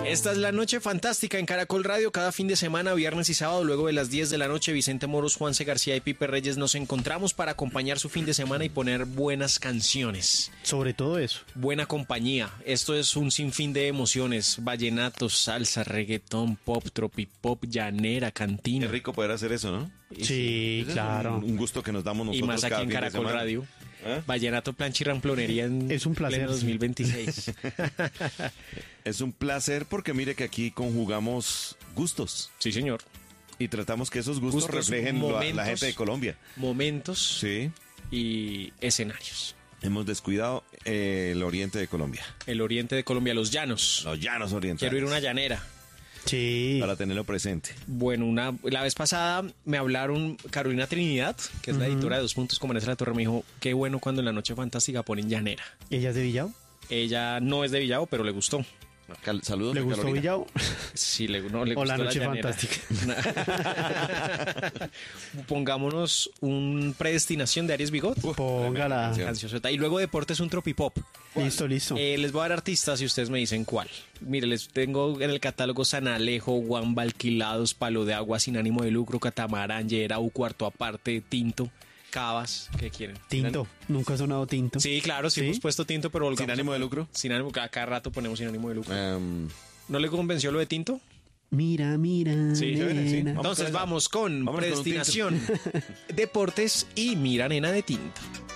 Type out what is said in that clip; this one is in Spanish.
Esta es la Noche Fantástica en Caracol Radio. Cada fin de semana, viernes y sábado, luego de las 10 de la noche, Vicente Moros, Juanse García y Pipe Reyes nos encontramos para acompañar su fin de semana y poner buenas canciones. Sobre todo eso. Buena compañía. Esto es un sinfín de emociones. Vallenatos, salsa, reggaetón, pop, tropipop, llanera, cantina. Qué rico poder hacer eso, ¿no? Sí, Ese claro. Es un gusto que nos damos nosotros. Y más aquí cada en fin de Caracol semana. Radio. ¿Eh? Vallenato, plancha y ramplonería en Es un placer. pleno 2026. Es un placer porque mire que aquí conjugamos gustos Sí, señor. y tratamos que esos gustos, Gustos, reflejen la momentos. gente de Colombia. Momentos Sí, y escenarios. hemos descuidado el oriente de Colombia. El oriente de Colombia, los llanos. Los llanos orientales. Quiero ir a una llanera. Sí. Para tenerlo presente. Bueno, la vez pasada me hablaron Carolina Trinidad, que es la editora de 2 Puntos como Vanessa La Torre, me dijo, qué bueno cuando en la Noche Fantástica ponen llanera. ¿Ella es de Villao? Ella no es de Villavo, pero le gustó. Saludos. ¿Le a gustó Carolina. Villao? Sí, no le O gustó la Noche llanera. Pongámonos un Predestinación de Aries Bigot. Póngala. Cancioncita. Y luego Deportes, un tropipop. Listo. Les voy a dar artistas y ustedes me dicen cuál. Mire, les tengo en el catálogo San Alejo, Guamba, Alquilados, Palo de Agua, Sin Ánimo de Lucro, Catamarán, Yerau, Cuarto Aparte, Tinto, Cabas. ¿Qué quieren? Tinto. Nunca ha sonado Tinto. Sí, claro, sí, ¿Sí? hemos puesto Tinto, pero ¿Sin ánimo de lucro? Sin ánimo, cada rato ponemos Sin Ánimo de Lucro. Em, ¿No le convenció lo de Tinto? Mira. Sí, chévere, sí. nena. Vamos Entonces con esa. vamos con Vámonos con un Predestinación, Deportes y Mira Nena de Tinto.